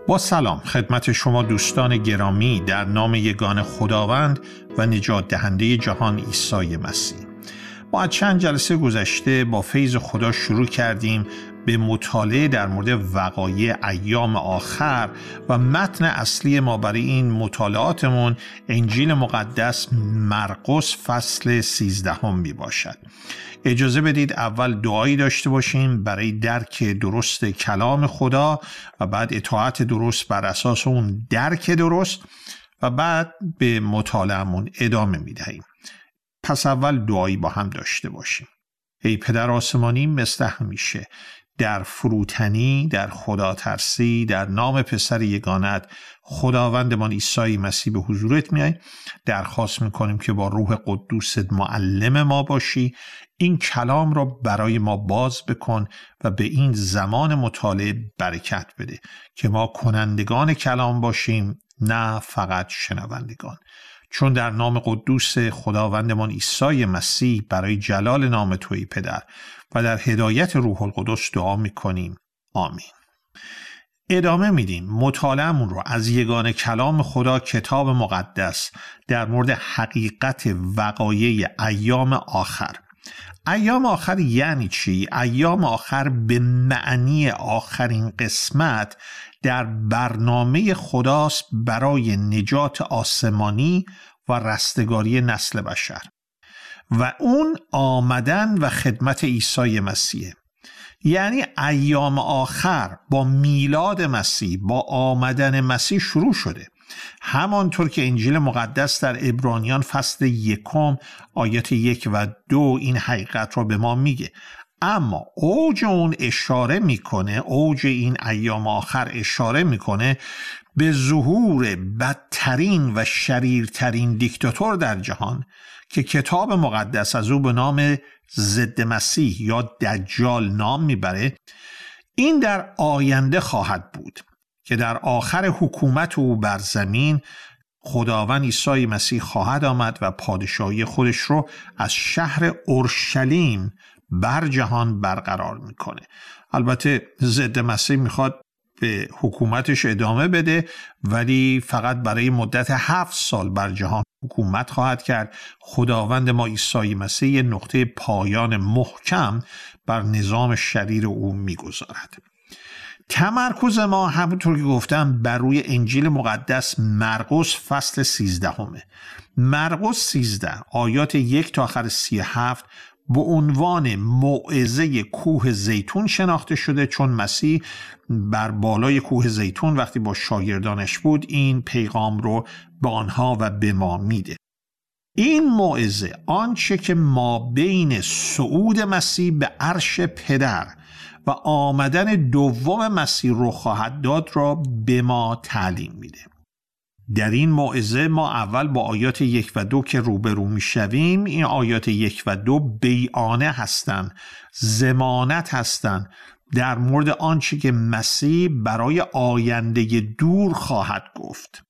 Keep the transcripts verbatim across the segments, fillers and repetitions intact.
با سلام خدمت شما دوستان گرامی در نام یگان خداوند و نجات دهنده جهان عیسی مسیح. ما از چند جلسه گذشته با فیض خدا شروع کردیم به مطالعه در مورد وقایع ایام آخر و متن اصلی ما برای این مطالعاتمون انجیل مقدس مرقس فصل سیزدهم می باشد. اجازه بدید اول دعایی داشته باشیم برای درک درست کلام خدا و بعد اطاعت درست بر اساس اون درک درست و بعد به مطالعه‌مون ادامه می دهیم. پس اول دعایی با هم داشته باشیم. ای پدر آسمانی، مثل همیشه در فروتنی، در خدا ترسی، در نام پسر یگانت خداوندمان عیسی مسیح به حضورت میاییم. درخواست میکنیم که با روح قدوست معلم ما باشی، این کلام را برای ما باز بکن و به این زمان مطالعه برکت بده که ما کنندگان کلام باشیم، نه فقط شنوندگان. چون در نام قدوس خداوندمان عیسی مسیح برای جلال نام تویی پدر و در هدایت روح القدس دعا میکنیم. آمین. ادامه میدیم مطالعه‌مون رو از یگان کلام خدا کتاب مقدس در مورد حقیقت وقایع ایام آخر. ایام آخر یعنی چی؟ ایام آخر به معنی آخرین قسمت در برنامه خداست برای نجات آسمانی و رستگاری نسل بشر و اون آمدن و خدمت عیسی مسیح. یعنی ایام آخر با میلاد مسیح، با آمدن مسیح شروع شده، همانطور که انجیل مقدس در عبرانیان فصل یکم آیات یک و دو این حقیقت را به ما میگه. اما اوج اون اشاره میکنه، اوج این ایام آخر اشاره میکنه به ظهور بدترین و شریرترین دیکتاتور در جهان که کتاب مقدس از او به نام ضد مسیح یا دجال نام میبره. این در آینده خواهد بود که در آخر حکومت او بر زمین خداوند عیسی مسیح خواهد آمد و پادشاهی خودش رو از شهر اورشلیم بر جهان برقرار میکنه. البته ضد مسیح میخواد به حکومتش ادامه بده، ولی فقط برای مدت هفت سال بر جهان حکومت خواهد کرد. خداوند ما عیسی مسیح نقطه پایان محکم بر نظام شریر او میگذارد. تمرکز ما همونطور که گفتم بر روی انجیل مقدس مرقس فصل سیزدهمه. مرقس سیزده آیات یک تا آخر سی و هفت به عنوان موعظه کوه زیتون شناخته شده، چون مسیح بر بالای کوه زیتون وقتی با شاگردانش بود این پیغام رو به آنها و به ما میده. این موعظه آنچه که ما بین صعود مسیح به عرش پدر و آمدن دوم مسیح رو خواهد داد را به ما تعلیم میده. در این موعظه ما اول با آیات یک و دو که روبرو میشویم، این آیات یک و دو بیانه هستند، ضمانت هستند در مورد آنچه که مسیح برای آینده دور خواهد گفت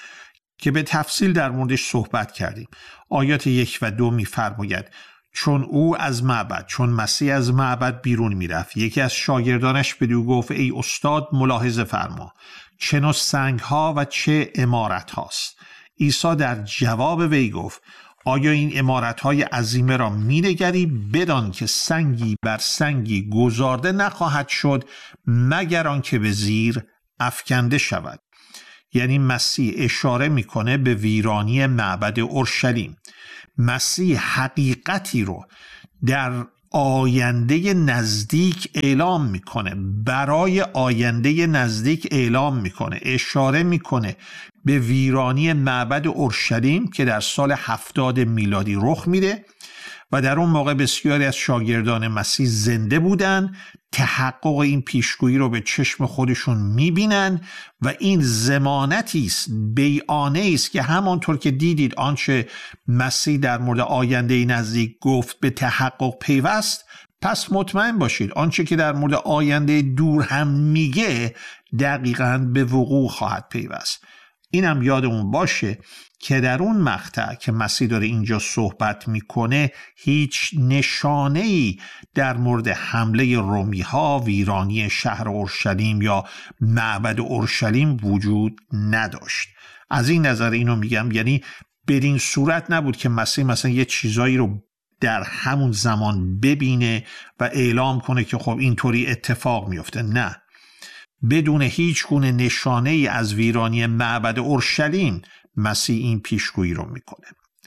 که به تفصیل در موردش صحبت کردیم. آیات یک و دو میفرماید چون او از معبد چون مسیح از معبد بیرون میرفت، یکی از شاگردانش بدو گفت ای استاد ملاحظه فرما، چه نوع سنگ ها و چه عمارت هاست؟ عیسی در جواب وی گفت آیا این عمارت های عظیمه را می نگری؟ بدان که سنگی بر سنگی گذارده نخواهد شد مگر آنکه به زیر افکنده شود. یعنی مسیح اشاره میکنه به ویرانی معبد اورشلیم. مسیح حقیقتی رو در آینده نزدیک اعلام میکنه، برای آینده نزدیک اعلام میکنه، اشاره میکنه به ویرانی معبد اورشلیم که در سال هفتاد میلادی رخ میده و در اون موقع بسیاری از شاگردان مسیح زنده بودن، تحقق این پیشگویی رو به چشم خودشون میبینن و این ضمانتی است، بیانیه است که همانطور که دیدید آنچه مسیح در مورد آینده نزدیک گفت به تحقق پیوست، پس مطمئن باشید آنچه که در مورد آینده دور هم میگه دقیقاً به وقوع خواهد پیوست. اینم یادمون باشه که در اون مقطع که مسیح داره اینجا صحبت میکنه هیچ نشانه‌ای در مورد حمله رومی ها، ویرانی شهر اورشلیم یا معبد اورشلیم وجود نداشت. از این نظر اینو میگم، یعنی بدین صورت نبود که مسیح مثلا یه چیزایی رو در همون زمان ببینه و اعلام کنه که خب اینطوری اتفاق میفته. نه، بدون هیچ گونه نشانه ای از ویرانی معبد اورشلیم مسیح این پیشگویی رو میکنه.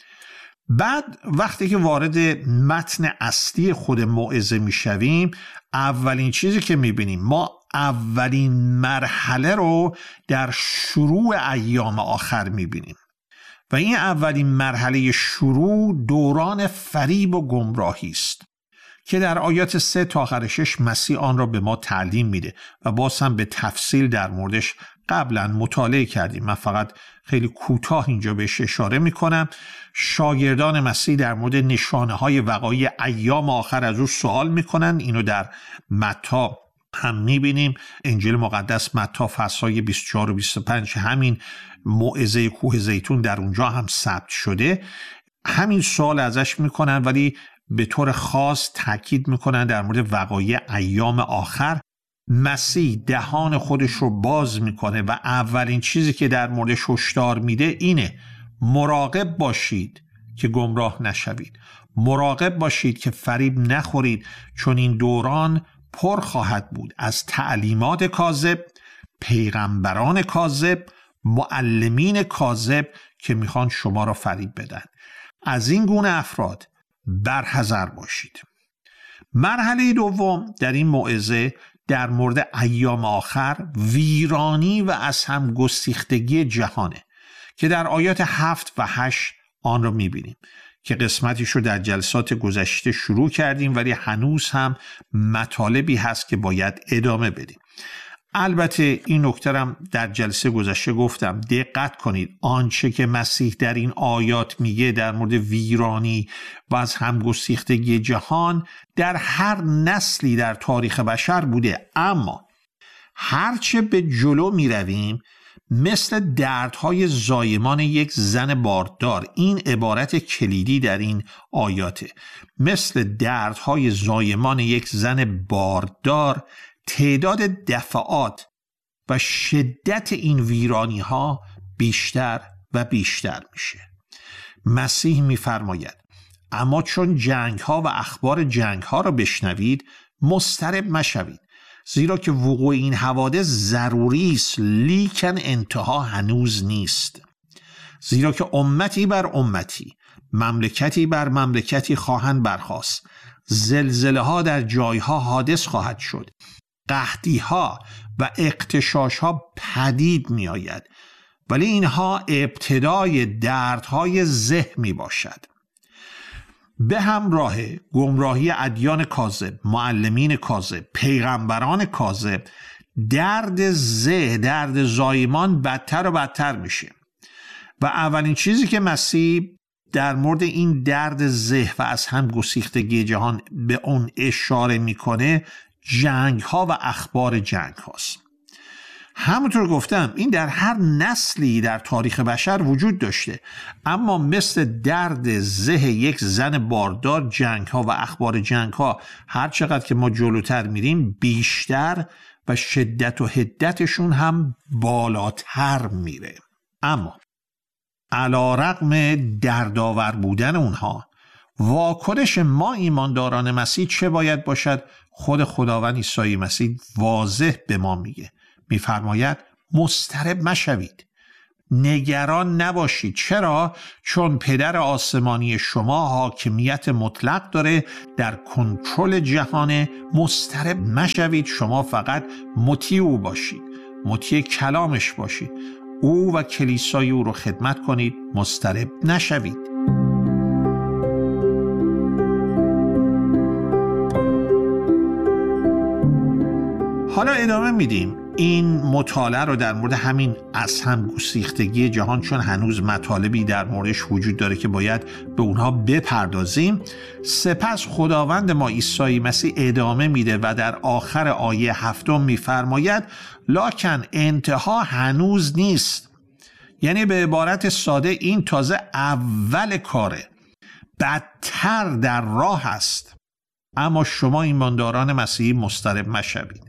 بعد وقتی که وارد متن اصلی خود موعظه میشویم، اولین چیزی که میبینیم ما اولین مرحله رو در شروع ایام آخر میبینیم و این اولین مرحله شروع دوران فریب و گمراهی است که در آیات سه تا آخر شش مسیح آن را به ما تعلیم میده و باز هم به تفصیل در موردش قبلا مطالعه کردیم. من فقط خیلی کوتاه اینجا بهش اشاره میکنم. شاگردان مسیح در مورد نشانه های وقایع ایام آخر از او سوال میکنن. اینو در متی هم میبینیم، انجیل مقدس متی فصل‌های بیست و چهار و بیست و پنج، همین موعظه کوه زیتون در اونجا هم ثبت شده. همین سوال ازش میکنن، ولی به طور خاص تاکید میکنن در مورد وقایع ایام آخر. مسیح دهان خودش رو باز میکنه و اولین چیزی که در موردش هشدار میده اینه: مراقب باشید که گمراه نشوید، مراقب باشید که فریب نخورید، چون این دوران پر خواهد بود از تعلیمات کاذب، پیغمبران کاذب، معلمین کاذب که میخوان شما را فریب بدن. از این گونه افراد برحذر باشید. مرحله دوم در این موعظه در مورد ایام آخر ویرانی و از هم گسیختگی جهانه که در آیات هفت و هشت آن را میبینیم که قسمتیش رو در جلسات گذشته شروع کردیم، ولی هنوز هم مطالبی هست که باید ادامه بدیم. البته این نکته هم در جلسه گذشته گفتم، دقت کنید آنچه که مسیح در این آیات میگه در مورد ویرانی و از همگسیختگی جهان در هر نسلی در تاریخ بشر بوده، اما هرچه به جلو میرویم مثل دردهای زایمان یک زن باردار، این عبارت کلیدی در این آیاته، مثل دردهای زایمان یک زن باردار تعداد دفعات و شدت این ویرانی ها بیشتر و بیشتر میشه. مسیح میفرماید اما چون جنگ ها و اخبار جنگ ها را بشنوید مضطرب مشوید، زیرا که وقوع این حوادث ضروری است لیکن انتها هنوز نیست. زیرا که امتی بر امتی، مملکتی بر مملکتی خواهند برخاست، زلزله ها در جایها حادث خواهد شد، قحطی ها و اغتشاش ها پدید می آید، ولی اینها ابتدای دردهای زه می باشد. به همراه گمراهی ادیان کاذب، معلمین کاذب، پیغمبران کاذب، درد زه، درد زایمان بدتر و بدتر میشه و اولین چیزی که مسیح در مورد این درد زه و از هم گسیختگی جهان به اون اشاره میکنه جنگ ها و اخبار جنگ هاست. همونطور گفتم این در هر نسلی در تاریخ بشر وجود داشته، اما مثل درد زه یک زن باردار جنگ ها و اخبار جنگ ها هر چقدر که ما جلوتر میریم بیشتر و شدت و حدتشون هم بالاتر میره. اما علی رغم دردآور بودن اونها، واکنش ما ایمانداران مسیح چه باید باشد؟ خود خداوند عیسی مسیح واضح به ما میگه، میفرماید مضطرب مشوید، نگران نباشید. چرا؟ چون پدر آسمانی شما حاکمیت مطلق داره، در کنترل جهان. مضطرب مشوید، شما فقط مطیع او باشید، مطیع کلامش باشید، او و کلیسای او رو خدمت کنید، مضطرب نشوید. حالا ادامه میدیم این مطالعه رو در مورد همین از هم گسیختگی جهان، چون هنوز مطالبی در موردش وجود داره که باید به اونها بپردازیم. سپس خداوند ما عیسی مسیح ادامه میده و در آخر آیه هفتم میفرماید لکن انتها هنوز نیست. یعنی به عبارت ساده این تازه اول کاره، بدتر در راه است. اما شما ایمانداران مسیحی مضطرب مشوید.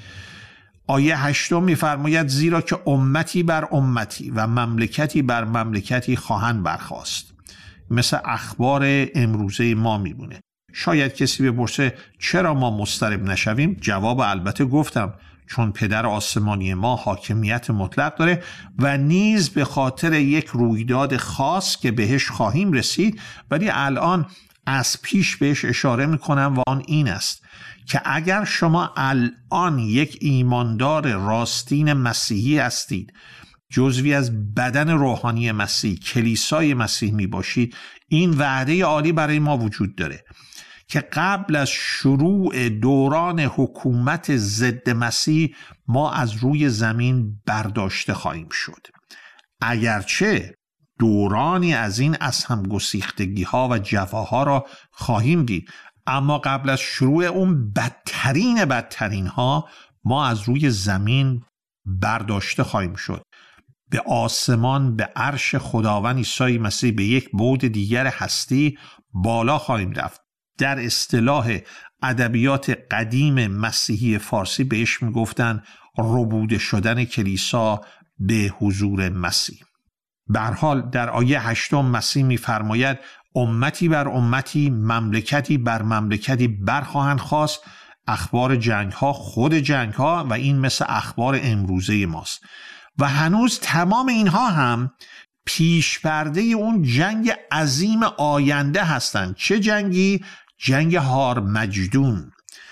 آیه هشتم می‌فرماید زیرا که امتی بر امتی و مملکتی بر مملکتی خواهند برخاست. مثل اخبار امروزه ما میمونه. شاید کسی بپرسه چرا ما مضطرب نشویم؟ جواب البته گفتم، چون پدر آسمانی ما حاکمیت مطلق داره و نیز به خاطر یک رویداد خاص که بهش خواهیم رسید، ولی الان از پیش بهش اشاره میکنم و آن این است که اگر شما الان یک ایماندار راستین مسیحی هستید، جزوی از بدن روحانی مسیح، کلیسای مسیح می باشید، این وعده عالی برای ما وجود داره که قبل از شروع دوران حکومت ضد مسیح ما از روی زمین برداشته خواهیم شد. اگرچه دورانی از این از هم گسیختگی ها و جفاها را خواهیم دید، اما قبل از شروع اون بدترین بدترین ها ما از روی زمین برداشته خواهیم شد. به آسمان، به عرش خداوند عیسی مسیح، به یک بعد دیگر هستی بالا خواهیم رفت. در اصطلاح ادبیات قدیم مسیحی فارسی بهش میگفتن ربوده شدن کلیسا به حضور مسیح. به هر حال در آیه هشتم مسیح میفرماید امتی بر امتی، مملکتی بر مملکتی برخواهند خاست. اخبار جنگ ها خود جنگ ها و این مثل اخبار امروزه ماست و هنوز تمام اینها هم پیش پرده اون جنگ عظیم آینده هستند. چه جنگی؟ جنگ هارمجدون،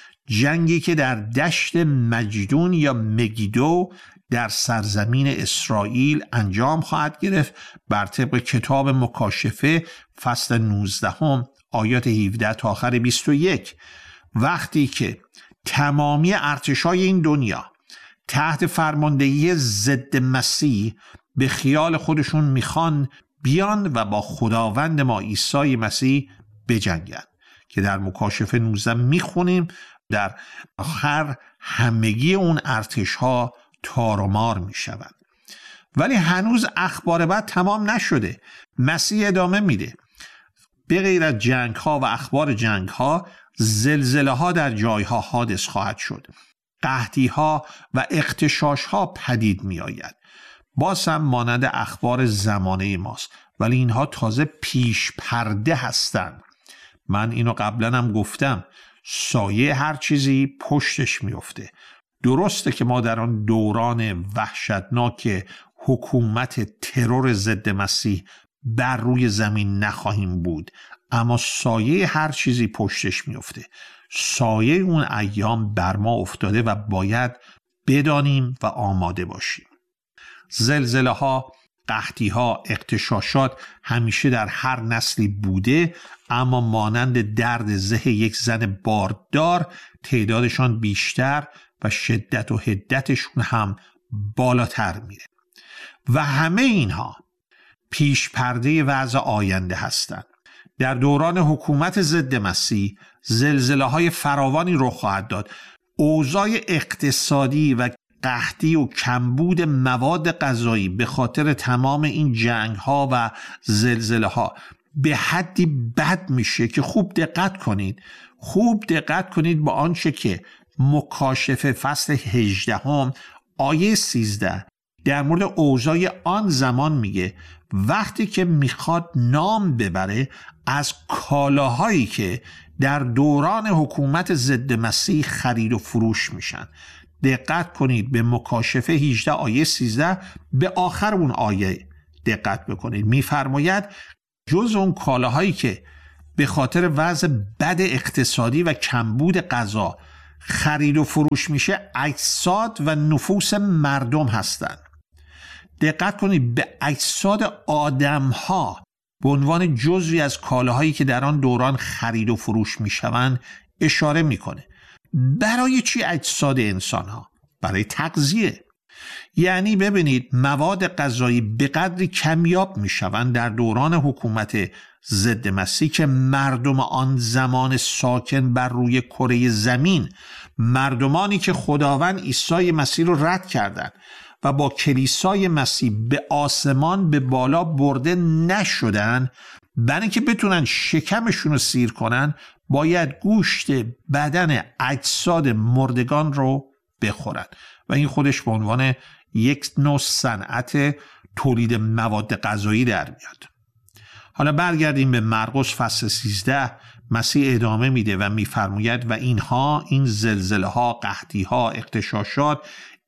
جنگی که در دشت مجدون یا مگیدو در سرزمین اسرائیل انجام خواهد گرفت بر طبق کتاب مکاشفه فصل نوزده هم آیات هفده تا آخر بیست و یک. وقتی که تمامی ارتشای این دنیا تحت فرماندهی ضد مسیح به خیال خودشون میخوان بیان و با خداوند ما عیسی مسیح بجنگن که در مکاشفه نوزده میخونیم در آخر همگی اون ارتش ها تار و مار میشوند. ولی هنوز اخبار بعد تمام نشده. مسیح ادامه میده. به غیر از جنگ ها و اخبار جنگ ها، زلزله ها در جایها حادث خواهد شد. قحطی ها و اغتشاش ها پدید می آید. باز هم مانند اخبار زمانه ماست، ولی اینها تازه پیش پرده هستند. من اینو قبلا هم گفتم، سایه هر چیزی پشتش میفته. درسته که ما در آن دوران وحشتناک حکومت ترور ضد مسیح بر روی زمین نخواهیم بود، اما سایه هر چیزی پشتش میفته. سایه اون ایام بر ما افتاده و باید بدانیم و آماده باشیم. زلزله ها، قحطی ها، اغتشاشات همیشه در هر نسلی بوده، اما مانند درد زه یک زن باردار تعدادشان بیشتر و شدت و حدتشون هم بالاتر میره و همه اینها پیش پرده وضع آینده هستند. در دوران حکومت ضد مسیح زلزله های فراوانی رخ خواهد داد. اوضاع اقتصادی و قحطی و کمبود مواد غذایی به خاطر تمام این جنگ ها و زلزله ها به حدی بد میشه که خوب دقت کنید خوب دقت کنید با آنچه که مکاشفه فصل هجده هم آیه سیزده در مورد اوضاع آن زمان میگه. وقتی که میخواد نام ببره از کالاهایی که در دوران حکومت ضد مسیح خرید و فروش میشن. دقت کنید به مکاشفه هجده آیه سیزده به آخر اون آیه دقت بکنید. میفرماید جز اون کالاهایی که به خاطر وضع بد اقتصادی و کمبود غذا خرید و فروش میشه اجساد و نفوس مردم هستند. دقت کنید به اجساد آدم ها به عنوان جزوی از کالاهایی که در آن دوران خرید و فروش میشوند اشاره میکنه. برای چی اجساد انسان ها؟ برای تغذیه. یعنی ببینید مواد غذایی به قدری کمیاب میشوند در دوران حکومت ضد مسیح که مردم آن زمان ساکن بر روی کره زمین، مردمانی که خداوند عیسی مسیح رو رد کردند و با کلیسای مسیح به آسمان به بالا برده نشدن، برای اینکه بتونن شکمشون رو سیر کنن باید گوشت بدن اجساد مردگان رو بخورن و این خودش به عنوان یک نوع صنعت تولید مواد غذایی در میاد. حالا برگردیم به مرقس فصل سیزده. مسیح ادامه میده و میفرماید و اینها، این زلزله ها، قحطی ها، اغتشاشات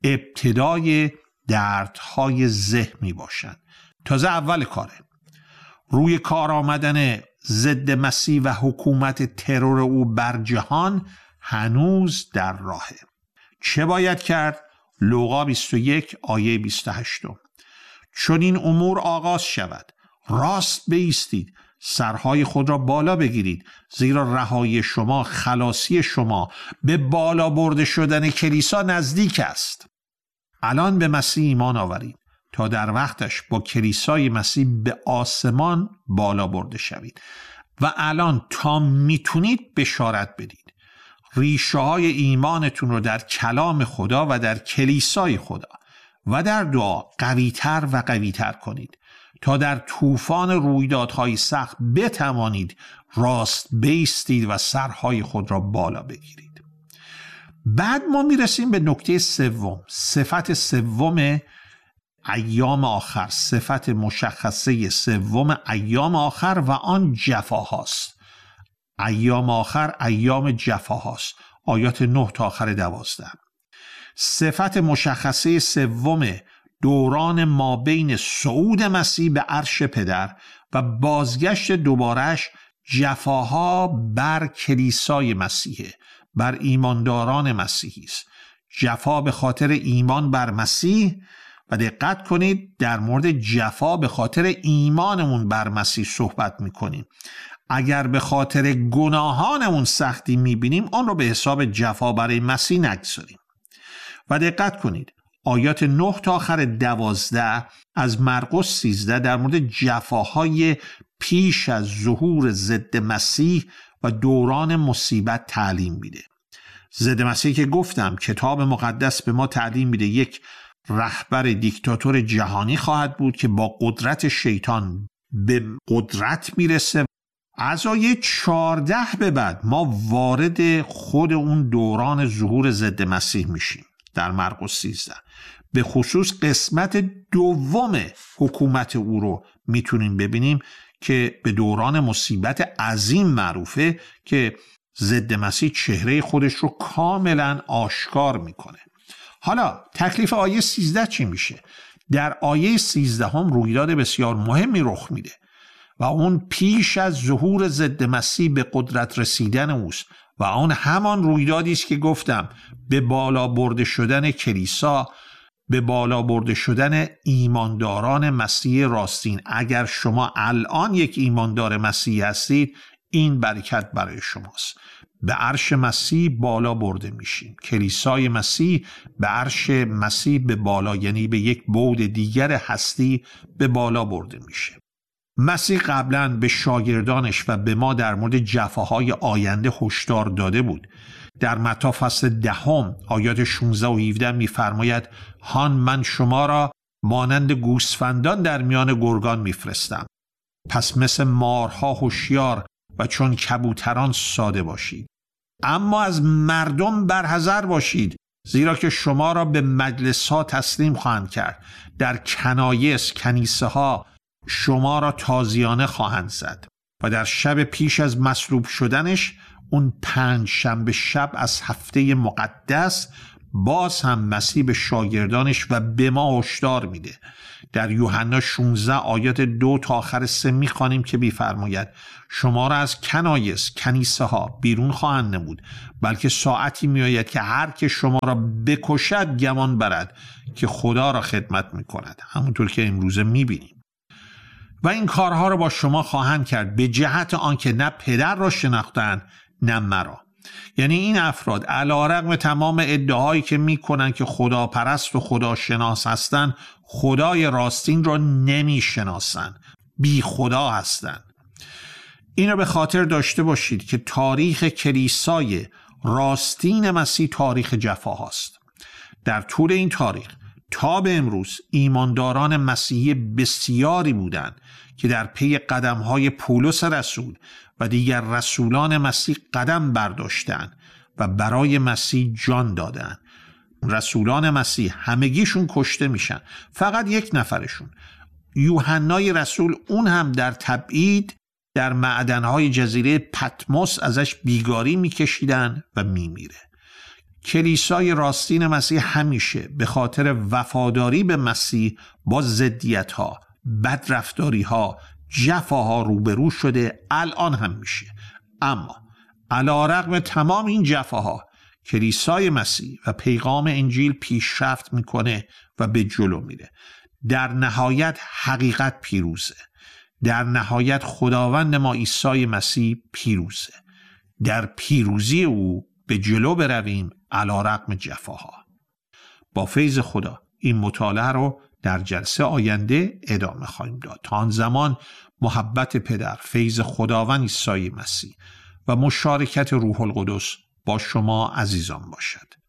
ابتدای دردهای ذهن می باشند. تازه اول کاره. روی کار آمدن ضد مسیح و حکومت ترور او بر جهان هنوز در راهه. چه باید کرد؟ لوقا بیست و یک آیه بیست و هشت. چون این امور آغاز شود راست بایستید، سرهای خود را بالا بگیرید، زیرا رهایی شما، خلاصی شما به بالا برده شدن کلیسا نزدیک است. الان به مسیح ایمان آورید تا در وقتش با کلیسای مسیح به آسمان بالا برده شوید و الان تا میتونید بشارت بدید. ریشه های ایمانتون رو در کلام خدا و در کلیسای خدا و در دعا قویتر و قویتر کنید تا در طوفان رویدادهای سخت بتوانید راست بایستید و سرهای خود را بالا بگیرید. بعد ما میرسیم به نکته سوم، صفت سوم ایام آخر، صفت مشخصه سوم ایام آخر و آن جفاهاست. ایام آخر ایام جفاهاست. آیات نه تا آخر دوازده. صفت مشخصه سوم دوران ما بین صعود مسیح به عرش پدر و بازگشت دوبارش جفاها بر کلیسای مسیحه، بر ایمانداران مسیحی است. جفا به خاطر ایمان بر مسیح و دقت کنید در مورد جفا به خاطر ایمانمون بر مسیح صحبت میکنیم. اگر به خاطر گناهانمون سختی میبینیم آن رو به حساب جفا برای مسیح نگذاریم. و دقت کنید آیات نه تا آخر دوازده از مرقس سیزده در مورد جفاهای پیش از ظهور ضد مسیح و دوران مصیبت تعلیم میده. ضد مسیح که گفتم کتاب مقدس به ما تعلیم میده یک رهبر دیکتاتور جهانی خواهد بود که با قدرت شیطان به قدرت میرسه. از آیه چهارده به بعد ما وارد خود اون دوران ظهور ضد مسیح میشیم. در مرقس سیزده به خصوص قسمت دوم حکومت او رو میتونیم ببینیم که به دوران مصیبت عظیم معروفه که ضد مسیح چهره خودش رو کاملا آشکار میکنه. حالا تکلیف آیه سیزده چی میشه؟ در آیه سیزده هم رویداد بسیار مهمی رخ میده و اون پیش از ظهور ضد مسیح به قدرت رسیدن اوست و آن همان رویدادی است که گفتم به بالا برده شدن کلیسا، به بالا برده شدن ایمانداران مسیح راستین. اگر شما الان یک ایماندار مسیحی هستید این برکت برای شماست. به عرش مسیح بالا برده میشیم. کلیسای مسیح به عرش مسیح به بالا، یعنی به یک بعد دیگر هستی به بالا برده میشه. مسیح قبلا به شاگردانش و به ما در مورد جفاهای آینده هشدار داده بود. در متی فصل دهم آیات شانزده و هفده می‌فرماید هان من شما را مانند گوسفندان در میان گرگان میفرستم، پس مثل مارها هوشیار و چون کبوتران ساده باشید. اما از مردم برحذر باشید، زیرا که شما را به مجلس ها تسلیم خواهند کرد، در کنایس کنیسه ها شما را تازیانه خواهند زد و در شب پیش از مصلوب شدنش، اون پنج شنبه شب از هفته مقدس، باز هم مسیح به شاگردانش و به ما هشدار میده. در یوحنا شانزده آیات دو تا آخر سه میخوانیم که میفرماید شما را از کنایس کنیسه ها بیرون خواهند نمود، بلکه ساعتی میآید که هر که شما را بکشد گمان برد که خدا را خدمت میکند، همونطور که امروزه میبینیم. و این کارها را با شما خواهند کرد به جهت آنکه نه پدر را شناختند نه مرا. یعنی این افراد علیرغم تمام ادعاهایی که میکنن که خدا پرست و خدا شناس هستن، خدای راستین را نمیشناسن، بی خدا هستن. این را به خاطر داشته باشید که تاریخ کلیسای راستین مسیح تاریخ جفا هست. در طول این تاریخ تا به امروز ایمانداران مسیحی بسیاری بودند که در پی قدم‌های پولس رسول و دیگر رسولان مسیح قدم برداشتند و برای مسیح جان دادند. رسولان مسیح همگیشون کشته میشن، فقط یک نفرشون، یوحنای رسول، اون هم در تبعید در معدن‌های جزیره پتموس ازش بیگاری میکشیدن و میمیره. کلیسای راستین مسیح همیشه به خاطر وفاداری به مسیح با ضدیت‌ها، بدرفتاری‌ها، جفاها روبرو شده، الان هم میشه. اما علی‌رغم تمام این جفاها کلیسای مسیح و پیغام انجیل پیشرفت میکنه و به جلو میره. در نهایت حقیقت پیروزه. در نهایت خداوند ما عیسی مسیح پیروزه. در پیروزی او به جلو برویم علی‌رغم جفاها. با فیض خدا این مطالعه رو در جلسه آینده ادامه خواهیم داد. تا آن زمان محبت پدر، فیض خداوند عیسی مسیح و مشارکت روح القدس با شما عزیزان باشد.